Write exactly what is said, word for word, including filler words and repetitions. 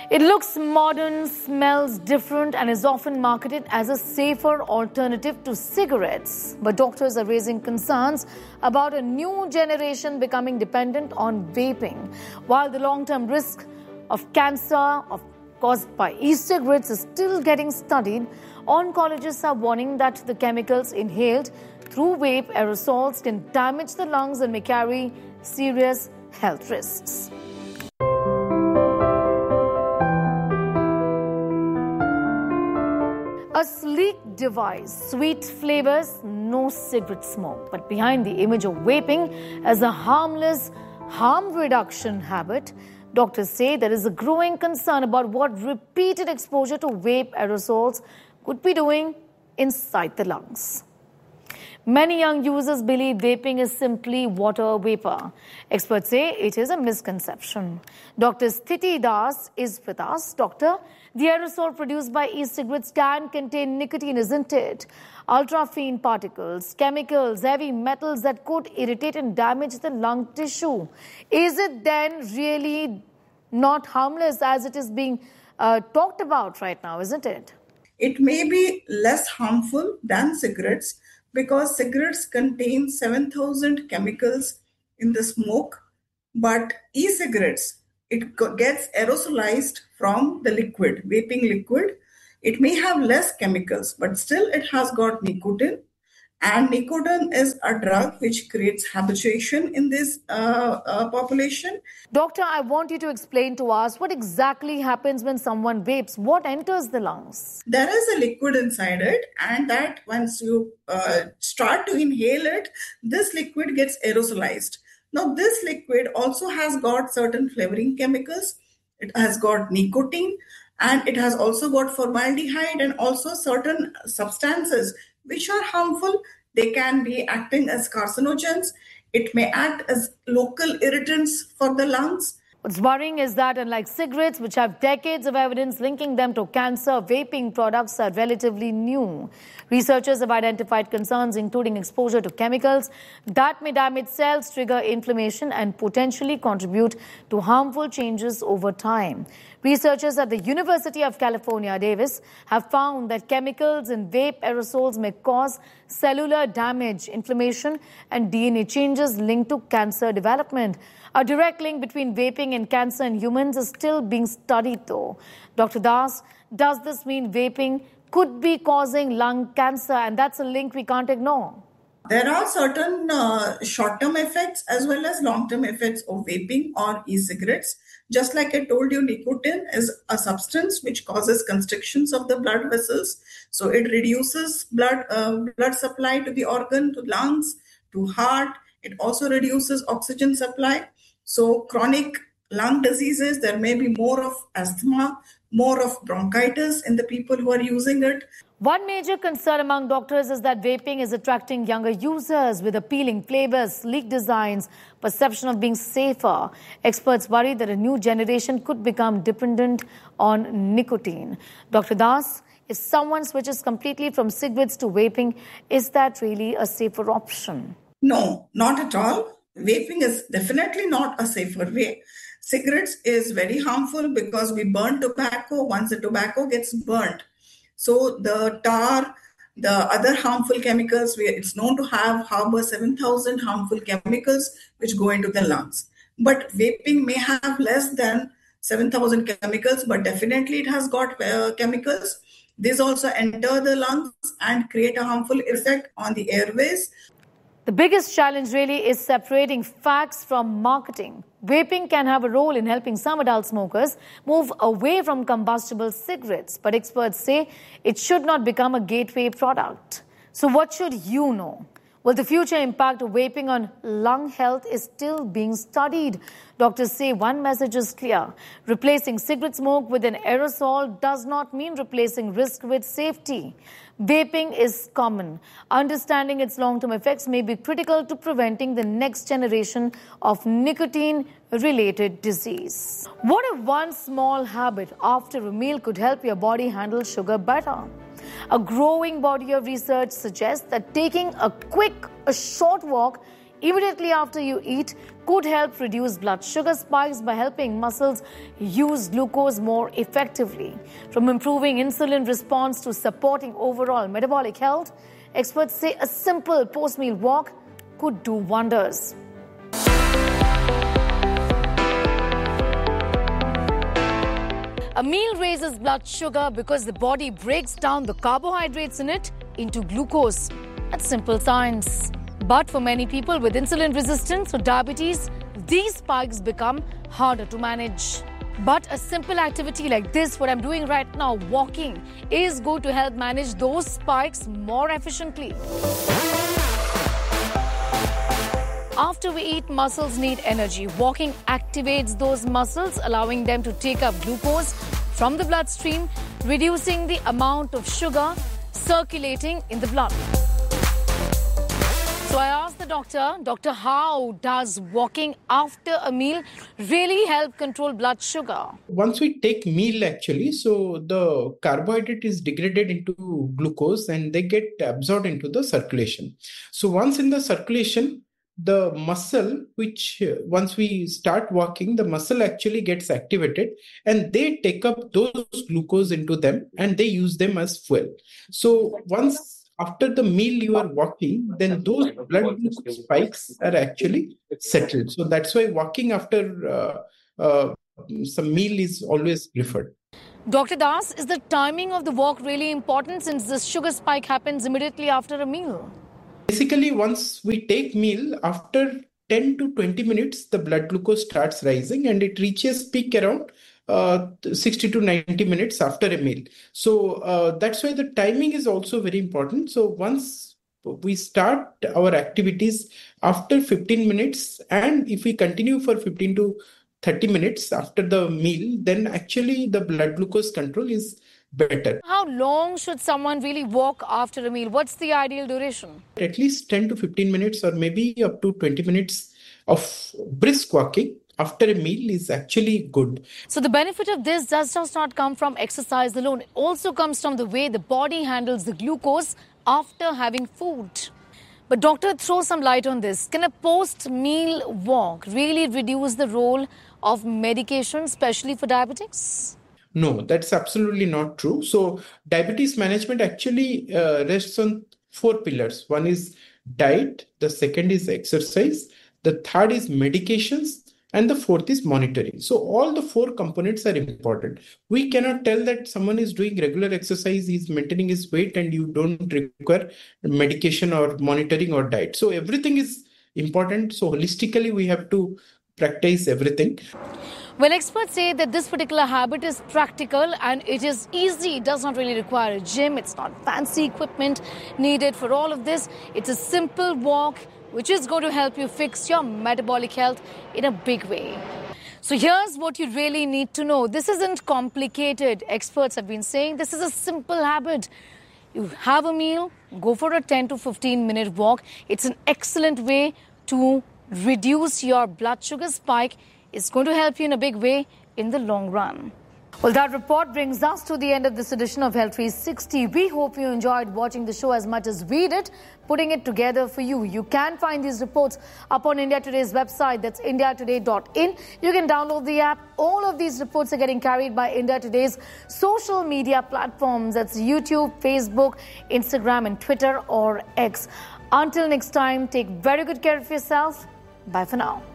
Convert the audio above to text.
It looks modern, smells different, and is often marketed as a safer alternative to cigarettes. But doctors are raising concerns about a new generation becoming dependent on vaping. While the long-term risk of cancer of caused by e-cigarettes is still getting studied, oncologists are warning that the chemicals inhaled through vape aerosols can damage the lungs and may carry serious health risks. A sleek device, sweet flavors, no cigarette smoke. But behind the image of vaping as a harmless harm reduction habit, doctors say there is a growing concern about what repeated exposure to vape aerosols could be doing inside the lungs. Many young users believe vaping is simply water vapor. Experts say it is a misconception. Doctor Sthiti Das is with us. Doctor, the aerosol produced by e-cigarettes can contain nicotine, isn't it? Ultra-fine particles, chemicals, heavy metals that could irritate and damage the lung tissue. Is it then really not harmless as it is being uh, talked about right now, isn't it? It may be less harmful than cigarettes, because cigarettes contain seven thousand chemicals in the smoke, but e-cigarettes, it gets aerosolized from the liquid, vaping liquid. It may have less chemicals, but still it has got nicotine. And nicotine is a drug which creates habituation in this uh, uh, population. Doctor, I want you to explain to us what exactly happens when someone vapes. What enters the lungs? There is a liquid inside it, and that once you uh, start to inhale it, this liquid gets aerosolized. Now, this liquid also has got certain flavoring chemicals. It has got nicotine, and it has also got formaldehyde and also certain substances which are harmful. They can be acting as carcinogens. It may act as local irritants for the lungs. What's worrying is that unlike cigarettes, which have decades of evidence linking them to cancer, vaping products are relatively new. Researchers have identified concerns including exposure to chemicals that may damage cells, trigger inflammation, and potentially contribute to harmful changes over time. Researchers at the University of California, Davis, have found that chemicals in vape aerosols may cause cellular damage, inflammation, and D N A changes linked to cancer development. A direct link between vaping and cancer in humans is still being studied, though. Doctor Das, does this mean vaping could be causing lung cancer? And that's a link we can't ignore. There are certain uh, short-term effects as well as long-term effects of vaping or e-cigarettes. Just like I told you, nicotine is a substance which causes constrictions of the blood vessels. So it reduces blood, uh, blood supply to the organ, to lungs, to heart. It also reduces oxygen supply. So chronic lung diseases, there may be more of asthma, more of bronchitis in the people who are using it. One major concern among doctors is that vaping is attracting younger users with appealing flavors, sleek designs, perception of being safer. Experts worry that a new generation could become dependent on nicotine. Doctor Das, if someone switches completely from cigarettes to vaping, is that really a safer option? No, not at all. Vaping is definitely not a safer way. Cigarettes is very harmful because we burn tobacco. Once the tobacco gets burnt, so the tar, the other harmful chemicals, it's known to have harbor seven thousand harmful chemicals which go into the lungs. But vaping may have less than seven thousand chemicals, but definitely it has got uh, chemicals. These also enter the lungs and create a harmful effect on the airways. The biggest challenge really is separating facts from marketing. Vaping can have a role in helping some adult smokers move away from combustible cigarettes, but experts say it should not become a gateway product. So what should you know? Well, the future impact of vaping on lung health is still being studied. Doctors say one message is clear. Replacing cigarette smoke with an aerosol does not mean replacing risk with safety. Vaping is common. Understanding its long-term effects may be critical to preventing the next generation of nicotine-related disease. What if one small habit after a meal could help your body handle sugar better? A growing body of research suggests that taking a quick, a short walk immediately after you eat could help reduce blood sugar spikes by helping muscles use glucose more effectively. From improving insulin response to supporting overall metabolic health, experts say a simple post-meal walk could do wonders. A meal raises blood sugar because the body breaks down the carbohydrates in it into glucose. That's simple science. But for many people with insulin resistance or diabetes, these spikes become harder to manage. But a simple activity like this, what I'm doing right now, walking, is going to help manage those spikes more efficiently. After we eat, muscles need energy. Walking activates those muscles, allowing them to take up glucose from the bloodstream, reducing the amount of sugar circulating in the blood. So I asked the doctor, Doctor, how does walking after a meal really help control blood sugar? Once we take meal actually, so the carbohydrate is degraded into glucose and they get absorbed into the circulation. So once in the circulation, the muscle, which uh, once we start walking, the muscle actually gets activated and they take up those glucose into them and they use them as fuel. So once after the meal you are walking, then those blood glucose spikes are actually settled. So that's why walking after uh, uh, some meal is always preferred. Doctor Das, is the timing of the walk really important since the sugar spike happens immediately after a meal? Basically, once we take meal, after ten to twenty minutes, the blood glucose starts rising and it reaches peak around uh, sixty to ninety minutes after a meal. So uh, that's why the timing is also very important. So once we start our activities after fifteen minutes, and if we continue for fifteen to thirty minutes after the meal, then actually the blood glucose control is better. How long should someone really walk after a meal? What's the ideal duration? At least ten to fifteen minutes or maybe up to twenty minutes of brisk walking after a meal is actually good. So the benefit of this does just not come from exercise alone. It also comes from the way the body handles the glucose after having food. But doctor, throw some light on this. Can a post-meal walk really reduce the role of medication, especially for diabetics? No, that's absolutely not true. So diabetes management actually uh, rests on four pillars. One is diet, the second is exercise, the third is medications, and the fourth is monitoring. So all the four components are important. We cannot tell that someone is doing regular exercise, he's maintaining his weight, and you don't require medication or monitoring or diet. So everything is important. So holistically, we have to practice everything. Well, experts say that this particular habit is practical and it is easy. It does not really require a gym. It's not fancy equipment needed for all of this. It's a simple walk which is going to help you fix your metabolic health in a big way. So here's what you really need to know. This isn't complicated. Experts have been saying this is a simple habit. You have a meal, go for a ten to fifteen minute walk. It's an excellent way to reduce your blood sugar spike. It's going to help you in a big way in the long run. Well, that report brings us to the end of this edition of Health three sixty. We hope you enjoyed watching the show as much as we did, putting it together for you. You can find these reports up on India Today's website. That's india today dot in. You can download the app. All of these reports are getting carried by India Today's social media platforms. That's YouTube, Facebook, Instagram, and Twitter or X. Until next time, take very good care of yourself. Bye for now.